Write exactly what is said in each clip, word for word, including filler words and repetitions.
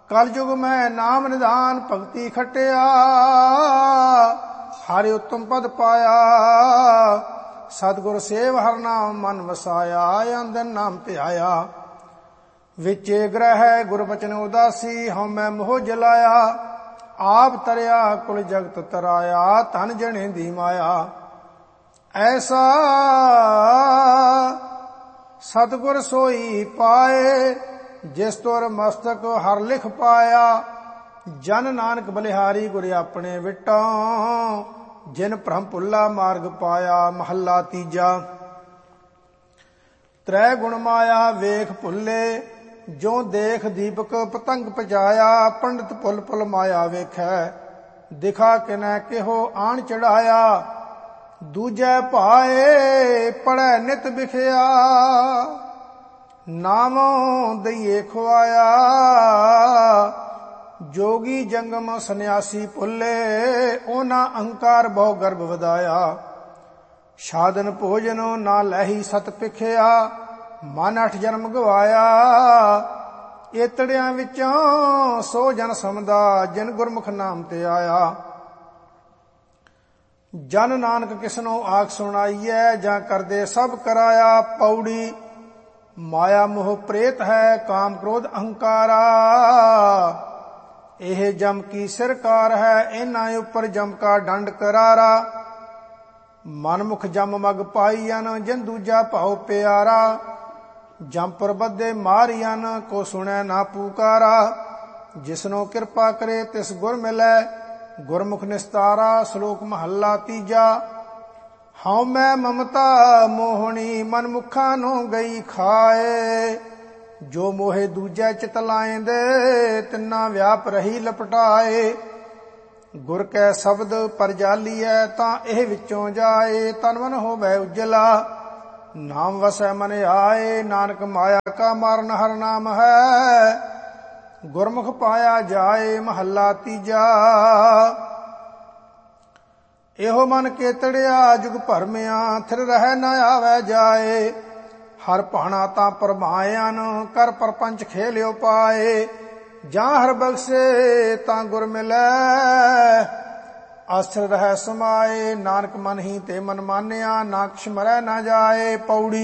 कलयुग में नाम निधान भगति खटिया, हरि उत्तम पद पाया। सतगुर सेव हर नाम मन वसाया, अंदन नाम ध्याया। विचे ग्रह गुर बचन उदासी, हम मैं मोह जलाया। आप तरया कुल जगत तराया, धन जने दी माया। ऐसा सतगुर सोई पाए, जिस तुर मस्तक हर लिख पाया। जन नानक बलिहारी गुर अपने विटा, जिन भ्रम भुल्ला मार्ग पाया। महला तीजा। त्रै गुण माया वेख भुल्ले, जो देख दीपक पतंग पजाया। पंडित पुल पुल माया वेखै, दिखा किनै किहो आन चढ़ाया। दूजै भाए पढ़ै नित बिखया, नामों दइए खुआया। जोगी जंगम सन्यासी भुल्ले, ओना अहंकार बहु गर्भ वधाया। साधन भोजन ना लही सत पिखया, मन अठ जन्म गवाया। एतड़ियां विचों सो जन समदा, जिन गुरमुख नाम ते आया। जन नानक किसनो आख सुनाईऐ, जां करदे सब कराया। पौड़ी माया मोह प्रेत है, काम क्रोध अहंकारा। एह जम की सिरकार है, इन्हां उपर जम का दंड करारा। मनमुख जम मग पाईयन, जिन दूजा भाव प्यारा। जम पर बदे मारियन, को सुनै ना पुकारा। जिसनो कृपा करे तिस गुर मिलै, गुरमुख निस्तारा। श्लोक महला तीजा। हਉ मैं ममता मोहनी, मनमुखा नो गई खाए। जो मोहे दूजै चित लाएंदे, तिन्ना व्याप रही लपटाए। गुर कै शब्द पर जालीऐ, तां एह विचों जाए। तन मन होवै उजला, नाम वसै मन आए। नानक माया का मारन हर नाम है, गुरमुख पाया जाए। महला तीजा। एहो मन केतड़िया जुग भरमिया, थिर रहै न आवे जाए। हर भाना तां परमायन, कर परपंच खेलियो पाए। जां हर बख्शे तां गुर मिलै, आश्र रहै समाए। नानक मन ही ते मन मानिया, नाकश मरै न जाए। पौड़ी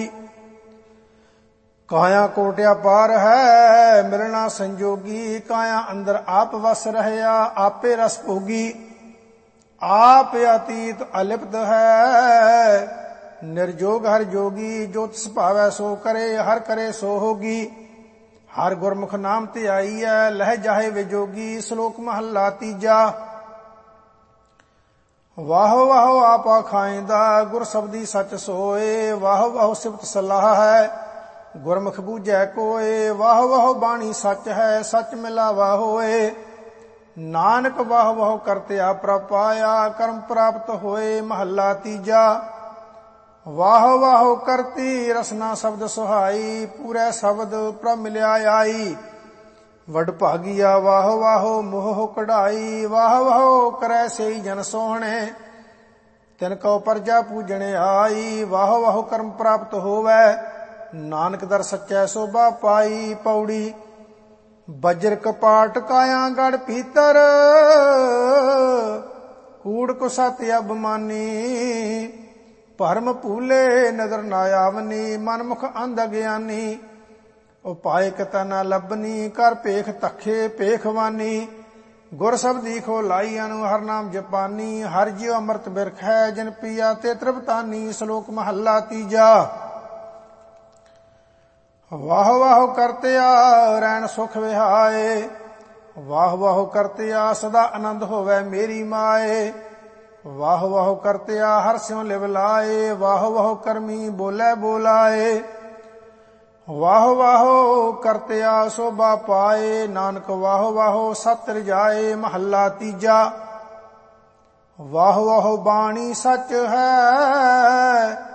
काया कोटिया पार है, मिलना संजोगी। काया अंदर आप वस रहया, आपे रस भोगी। आप अतीत अलिप्त है, निर्जोग हर जोगी। जो तिस भावै सो करे, हर करे सो होगी। हर गुरमुख नाम ते आई है, लह जाहे विजोगी। श्लोक महला तीजा। वाहो वाहो आपा खाइंदा, गुर शब्दी सच सोए। वाहो वाहो सिफत सलाह है, गुरमुख बूझै कोए। वाहो वाहो बाणी सच है, सच मिलावा होए। नानक वाह वाह करते आप पाया, कर्म प्राप्त होए। महला तीजा। वाह वाह करती रसना शब्द सुहाई, पूरे शब्द प्रभ मिल्या आई। वड भागिया वाह वाह मोह कढ़ाई। वाह वाह करै सेई जन सोहणे, तिनको प्रजा पूजने आई। वाह वाह कर्म प्राप्त होवै, नानक दर सच्चै शोभा पाई। पौड़ी बज्र कपाट काया गढ़ भीतर, कूड़ कुसत अबमानी। भरम भूले नजर ना आवनी, मनमुख अंध अज्ञानी। उपाय कतै न लभनी, कर पेख तखे पेखवानी। गुर शब्दी खोलाई अनु हर नाम जपानी। हर जियो अमृत बिरख है, जिन पिया ते तृप्तानी। श्लोक महला तीजा। वाह वाह करतिया रैन सुख विहाए। वाह वाह करतिया सदा आनंद होवै मेरी माए। वाह वाह करतिया हर स्यों लिव लाए। वाह वाह करमी बोले बोलाए। वाह वाह करतिया शोभा पाए। नानक वाह वाह सत जाए। महला तीजा। वाह वाह बाणी सच है,